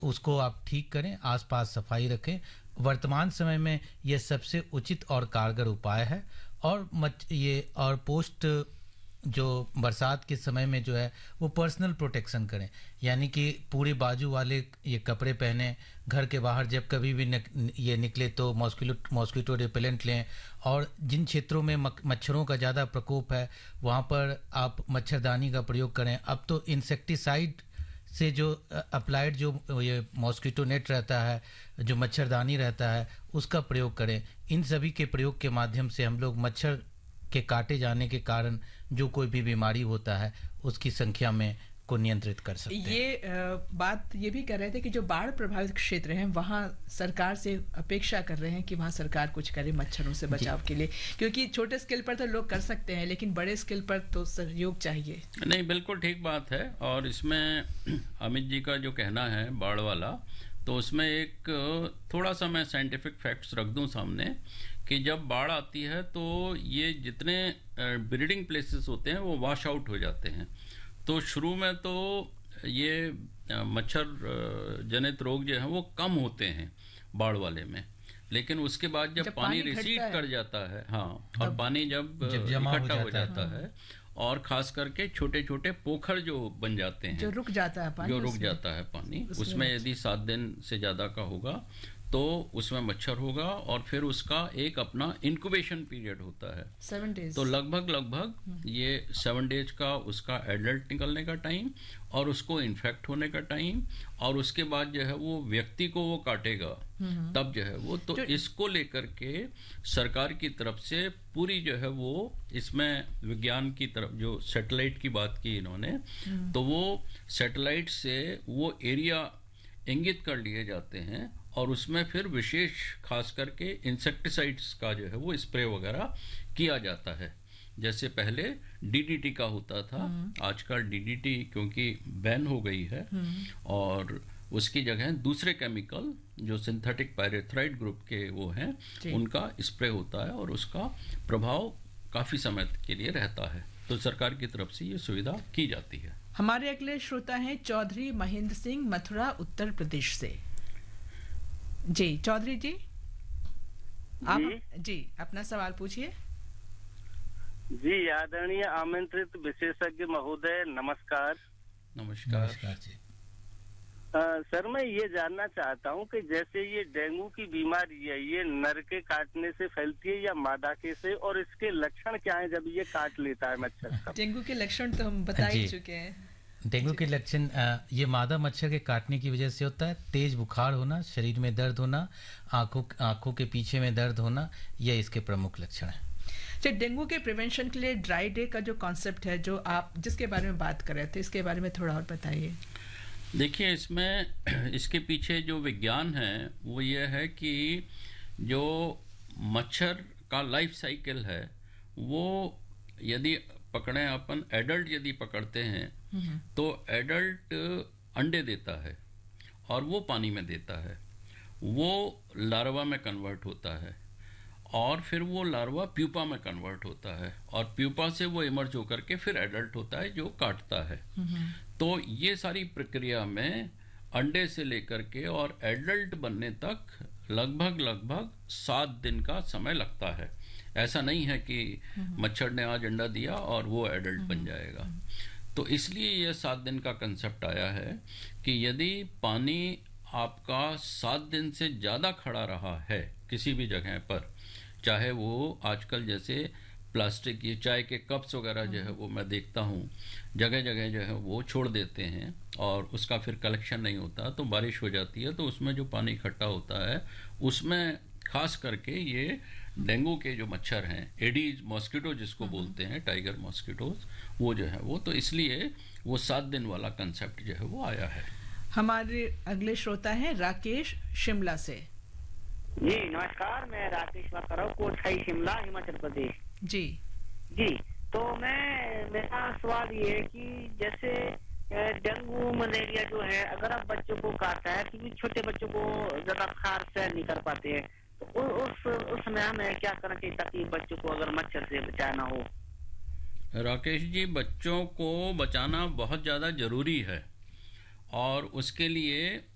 उसको आप ठीक करें, आसपास सफाई रखें। वर्तमान समय में यह सबसे उचित और कारगर उपाय है। और ये और पोस्ट जो बरसात के समय में जो है वो पर्सनल प्रोटेक्शन करें, यानी कि पूरे बाजू वाले ये कपड़े पहने, घर के बाहर जब कभी भी ये निकले तो मॉस्किटो रिपेलेंट लें। और जिन क्षेत्रों में मच्छरों का ज़्यादा प्रकोप है वहाँ पर आप मच्छरदानी का प्रयोग करें। अब तो इंसेक्टिसाइड से जो अप्लाइड जो ये मॉस्किटो नेट रहता है, जो मच्छरदानी रहता है, उसका प्रयोग करें। इन सभी के प्रयोग के माध्यम से हम लोग मच्छर के काटे जाने के कारण जो कोई भी बीमारी होता है उसकी संख्या में को नियंत्रित कर सकते हैं। ये बात ये भी कर रहे थे कि जो बाढ़ प्रभावित क्षेत्र हैं वहाँ सरकार से अपेक्षा कर रहे हैं कि वहाँ सरकार कुछ करे मच्छरों से बचाव के लिए, क्योंकि छोटे स्केल पर तो लोग कर सकते हैं लेकिन बड़े स्केल पर तो सहयोग चाहिए। नहीं, बिल्कुल ठीक बात है। और इसमें अमित जी का जो कहना है बाढ़ वाला, तो उसमें एक थोड़ा सा मैं साइंटिफिक फैक्ट्स रख दूं सामने कि जब बाढ़ आती है तो ये जितने ब्रीडिंग प्लेसेस होते हैं वो वॉश आउट हो जाते हैं। तो शुरू में तो ये मच्छर जनित रोग जो हैं वो कम होते हैं बाढ़ वाले में, लेकिन उसके बाद जब पानी रिसीड कर जाता है, हाँ, और पानी जब इकट्ठा हो जाता है और खास करके छोटे छोटे पोखर जो बन जाते हैं, जो रुक जाता है पानी, उसमें यदि 7 दिन से ज़्यादा का होगा तो उसमें मच्छर होगा। और फिर उसका एक अपना इंक्यूबेशन पीरियड होता है 7 डेज। तो लगभग ये 7 डेज का उसका एडल्ट निकलने का टाइम और उसको इन्फेक्ट होने का टाइम, और उसके बाद जो है वो व्यक्ति को वो काटेगा तब जो है वो, तो इसको लेकर के सरकार की तरफ से पूरी जो है वो इसमें विज्ञान की तरफ जो सैटेलाइट की बात की इन्होंने, तो वो सैटेलाइट से वो एरिया इंगित कर लिए जाते हैं और उसमें फिर विशेष खास करके इंसेक्टिसाइड्स का जो है वो स्प्रे वगैरह किया जाता है। जैसे पहले डीडीटी का होता था, आजकल डीडीटी क्योंकि बैन हो गई है और उसकी जगह दूसरे केमिकल जो सिंथेटिक पायरेथ्राइड ग्रुप के वो हैं उनका स्प्रे होता है और उसका प्रभाव काफ़ी समय के लिए रहता है। तो सरकार की तरफ से ये सुविधा की जाती है। हमारे अगले श्रोता हैं चौधरी महेंद्र सिंह, मथुरा, उत्तर प्रदेश से। जी चौधरी जी, आप जी अपना सवाल पूछिए। जी आदरणीय आमंत्रित विशेषज्ञ महोदय, नमस्कार। नमस्कार जी। सर, मैं ये जानना चाहता हूँ कि जैसे ये डेंगू की बीमारी है, ये नर के काटने से फैलती है या मादा के से, और इसके लक्षण क्या हैं जब ये काट लेता है मच्छर? डेंगू के लक्षण तो हम बता ही चुके हैं। डेंगू के लक्षण ये मादा मच्छर के काटने की वजह से होता है। तेज बुखार होना, शरीर में दर्द होना, आंखों के पीछे में दर्द होना, ये इसके प्रमुख लक्षण हैं। अच्छा, डेंगू के प्रिवेंशन के लिए ड्राई डे का जो कॉन्सेप्ट है, जो आप जिसके बारे में बात कर रहे थे, इसके बारे में थोड़ा और बताइए। देखिए, इसमें इसके पीछे जो विज्ञान है वो ये है कि जो मच्छर का लाइफ साइकिल है वो यदि पकड़ें अपन, एडल्ट यदि पकड़ते हैं तो एडल्ट अंडे देता है और वो पानी में देता है, वो लार्वा में कन्वर्ट होता है और फिर वो लार्वा प्यूपा में कन्वर्ट होता है और प्यूपा से वो इमर्ज होकर के फिर एडल्ट होता है जो काटता है। तो ये सारी प्रक्रिया में अंडे से लेकर के और एडल्ट बनने तक लगभग 7 दिन का समय लगता है। ऐसा नहीं है कि मच्छर ने आज अंडा दिया और वो एडल्ट बन जाएगा। तो इसलिए ये 7 दिन का कंसेप्ट आया है कि यदि पानी आपका 7 दिन से ज़्यादा खड़ा रहा है किसी भी जगह पर, चाहे वो आजकल जैसे प्लास्टिक ये चाय के कप्स वगैरह जो है वो मैं देखता हूँ जगह जगह जो है वो छोड़ देते हैं और उसका फिर कलेक्शन नहीं होता, तो बारिश हो जाती है तो उसमें जो पानी इकट्ठा होता है उसमें खास करके ये डेंगू के जो मच्छर हैं, एडीज मॉस्किटो जिसको बोलते हैं, टाइगर मॉस्किटोज, वो जो है वो, तो इसलिए वो 7 दिन वाला कंसेप्ट जो है वो आया है। हमारे अगले श्रोता हैं राकेश, शिमला से। जी नमस्कार, मैं राकेश बात कर रहा हूँ, कोटखाई शिमला, हिमाचल प्रदेश। जी जी, तो मेरा सवाल ये है कि जैसे डेंगू मलेरिया जो है अगर आप बच्चों को काटता है, क्योंकि छोटे बच्चों को ज्यादा बुखार सहन नहीं कर पाते हैं, तो उस समय हमें क्या करना चाहिए ताकि बच्चों को अगर मच्छर से बचाना हो? राकेश जी, बच्चों को बचाना बहुत ज़्यादा ज़रूरी है और उसके लिए